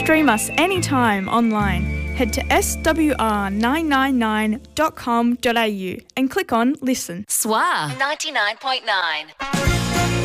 Stream us anytime online. Head to swr999.com.au and click on Listen. SWR 99.9.